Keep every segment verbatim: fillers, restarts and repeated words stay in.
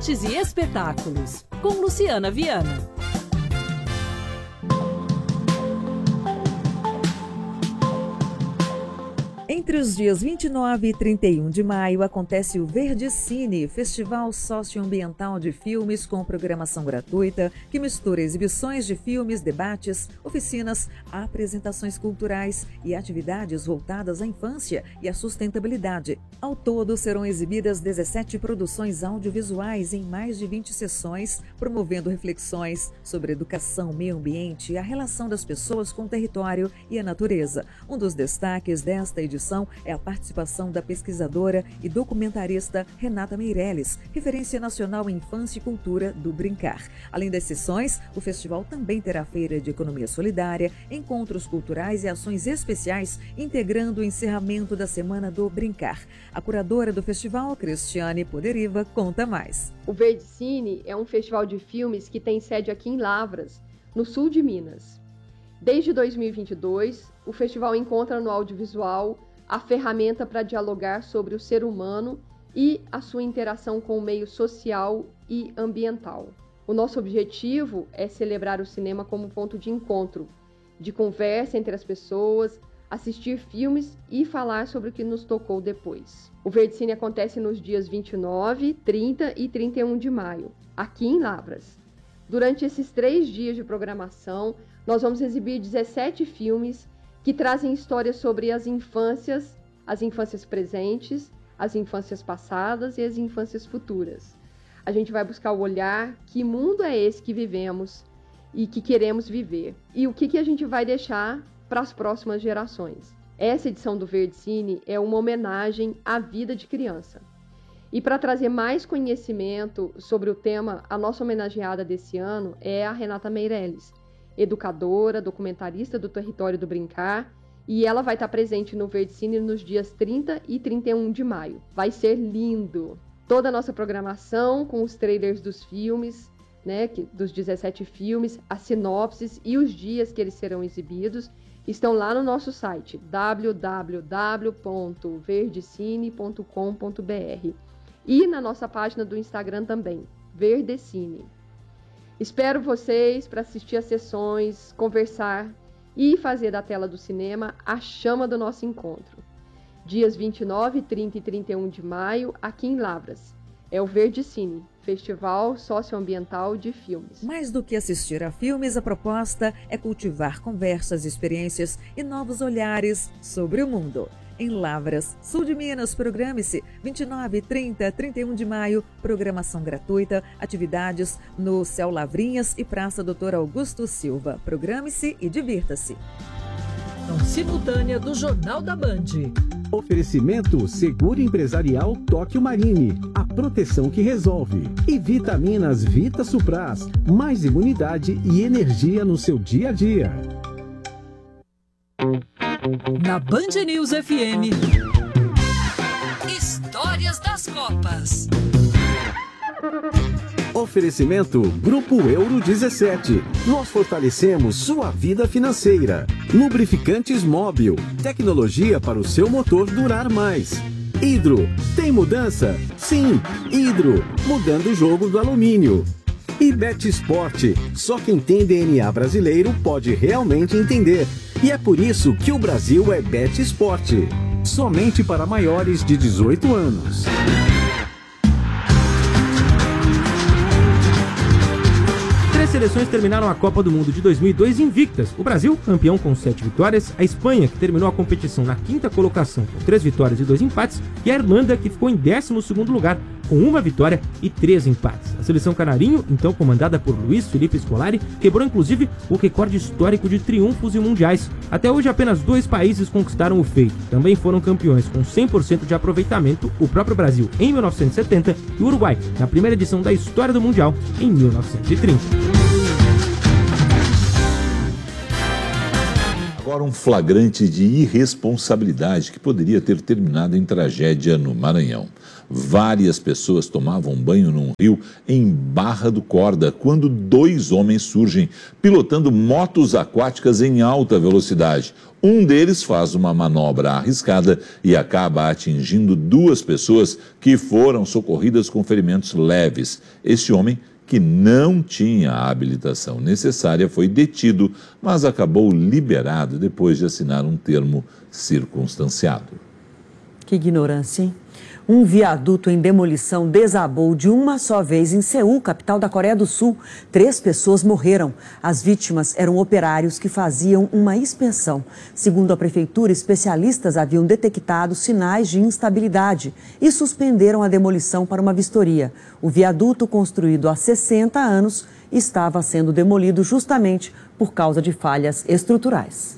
artes e espetáculos, com Luciana Viana. Entre os dias vinte e nove e trinta e um de maio acontece o Verde Cine, festival socioambiental de filmes com programação gratuita que mistura exibições de filmes, debates, oficinas, apresentações culturais e atividades voltadas à infância e à sustentabilidade. Ao todo, serão exibidas dezessete produções audiovisuais em mais de vinte sessões, promovendo reflexões sobre educação, meio ambiente e a relação das pessoas com o território e a natureza. Um dos destaques desta edição é a participação da pesquisadora e documentarista Renata Meirelles, referência nacional em infância e cultura do Brincar. Além das sessões, o festival também terá feira de economia solidária, encontros culturais e ações especiais, integrando o encerramento da Semana do Brincar. A curadora do festival, Cristiane Poderiva, conta mais. O Verde Cine é um festival de filmes que tem sede aqui em Lavras, no sul de Minas. Desde dois mil e vinte e dois, o festival encontra no audiovisual a ferramenta para dialogar sobre o ser humano e a sua interação com o meio social e ambiental. O nosso objetivo é celebrar o cinema como ponto de encontro, de conversa entre as pessoas, assistir filmes e falar sobre o que nos tocou depois. O Verde Cine acontece nos dias vinte e nove, trinta e trinta e um de maio, aqui em Lavras. Durante esses três dias de programação, nós vamos exibir dezessete filmes que trazem histórias sobre as infâncias, as infâncias presentes, as infâncias passadas e as infâncias futuras. A gente vai buscar o olhar, que mundo é esse que vivemos e que queremos viver, e o que, que a gente vai deixar para as próximas gerações. Essa edição do Verde Cine é uma homenagem à vida de criança. E para trazer mais conhecimento sobre o tema, a nossa homenageada desse ano é a Renata Meirelles, educadora, documentarista do Território do Brincar, e ela vai estar presente no Verde Cine nos dias trinta e trinta e um de maio. Vai ser lindo! Toda a nossa programação com os trailers dos filmes, né, dos dezessete filmes, as sinopses e os dias que eles serão exibidos, estão lá no nosso site w w w ponto verdecine ponto com ponto b r e na nossa página do Instagram também, Verdecine. Espero vocês para assistir às sessões, conversar e fazer da tela do cinema a chama do nosso encontro. Dias vinte e nove, trinta e trinta e um de maio, aqui em Lavras. É o Verde Cine, Festival Socioambiental de Filmes. Mais do que assistir a filmes, a proposta é cultivar conversas, experiências e novos olhares sobre o mundo. Em Lavras, sul de Minas, programe-se vinte e nove, trinta, trinta e um de maio, programação gratuita, atividades no Céu Lavrinhas e Praça doutor Augusto Silva. Programe-se e divirta-se. Então, simultânea do Jornal da Band. Oferecimento Seguro Empresarial Tóquio Marine, a proteção que resolve. E Vitaminas Vita Supraz, mais imunidade e energia no seu dia a dia. Na Band News F M, Histórias das Copas. Oferecimento Grupo Euro dezessete. Nós fortalecemos sua vida financeira. Lubrificantes Móbil. Tecnologia para o seu motor durar mais. Hidro. Tem mudança? Sim. Hidro. Mudando o jogo do alumínio. E Bet Sport. Só quem tem D N A brasileiro pode realmente entender. E é por isso que o Brasil é Bet Sport. Somente para maiores de dezoito anos. Três seleções terminaram a Copa do Mundo de dois mil e dois invictas. O Brasil, campeão com sete vitórias, a Espanha, que terminou a competição na quinta colocação com três vitórias e dois empates, e a Irlanda, que ficou em décimo segundo lugar com uma vitória e três empates. A seleção canarinho, então comandada por Luiz Felipe Scolari, quebrou inclusive o recorde histórico de triunfos em mundiais. Até hoje apenas dois países conquistaram o feito. Também foram campeões com cem por cento de aproveitamento, o próprio Brasil em mil novecentos e setenta e o Uruguai na primeira edição da história do Mundial em mil novecentos e trinta. Agora um flagrante de irresponsabilidade que poderia ter terminado em tragédia no Maranhão. Várias pessoas tomavam banho num rio em Barra do Corda, quando dois homens surgem pilotando motos aquáticas em alta velocidade. Um deles faz uma manobra arriscada e acaba atingindo duas pessoas que foram socorridas com ferimentos leves. Este homem, que não tinha a habilitação necessária, foi detido, mas acabou liberado depois de assinar um termo circunstanciado. Que ignorância, hein? Um viaduto em demolição desabou de uma só vez em Seul, capital da Coreia do Sul. Três pessoas morreram. As vítimas eram operários que faziam uma inspeção. Segundo a prefeitura, especialistas haviam detectado sinais de instabilidade e suspenderam a demolição para uma vistoria. O viaduto, construído há sessenta anos, estava sendo demolido justamente por causa de falhas estruturais.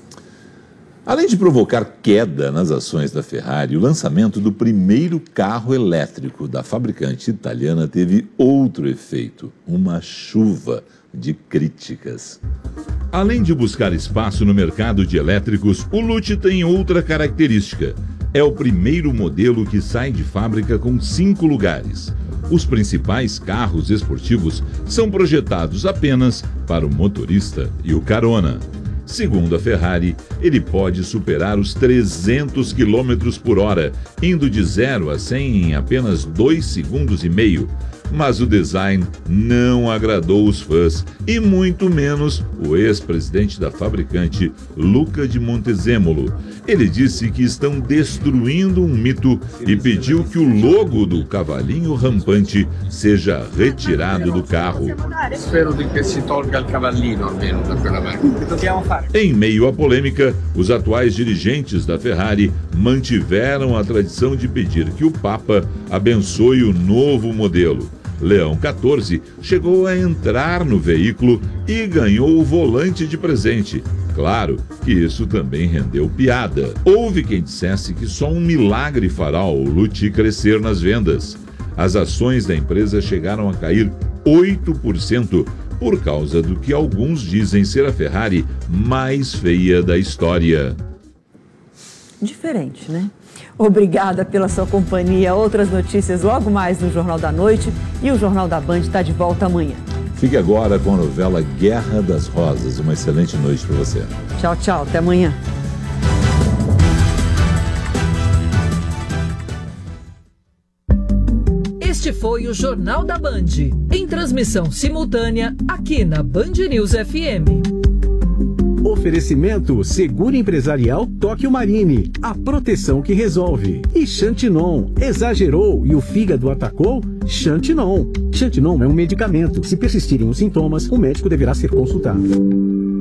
Além de provocar queda nas ações da Ferrari, o lançamento do primeiro carro elétrico da fabricante italiana teve outro efeito, uma chuva de críticas. Além de buscar espaço no mercado de elétricos, o Lucci tem outra característica. É o primeiro modelo que sai de fábrica com cinco lugares. Os principais carros esportivos são projetados apenas para o motorista e o carona. Segundo a Ferrari, ele pode superar os trezentos quilômetros por hora, indo de zero a cem em apenas dois segundos e meio. Mas o design não agradou os fãs, e muito menos o ex-presidente da fabricante, Luca de Montezemolo. Ele disse que estão destruindo um mito e pediu que o logo do cavalinho rampante seja retirado do carro. Espero que se tolga o cavallino, almeno, da quella macchina. Em meio à polêmica, os atuais dirigentes da Ferrari mantiveram a tradição de pedir que o Papa abençoe o novo modelo. Leão quatorze chegou a entrar no veículo e ganhou o volante de presente. Claro que isso também rendeu piada. Houve quem dissesse que só um milagre fará o Lucci crescer nas vendas. As ações da empresa chegaram a cair oito por cento por causa do que alguns dizem ser a Ferrari mais feia da história. Diferente, né? Obrigada pela sua companhia. Outras notícias logo mais no Jornal da Noite, e o Jornal da Band está de volta amanhã. Fique agora com a novela Guerra das Rosas. Uma excelente noite para você. Tchau, tchau. Até amanhã. Este foi o Jornal da Band, em transmissão simultânea aqui na Band News F M. Oferecimento Seguro Empresarial Tóquio Marine, a proteção que resolve. E Xantinon, exagerou e o fígado atacou? Xantinon. Xantinon é um medicamento. Se persistirem os sintomas, o médico deverá ser consultado.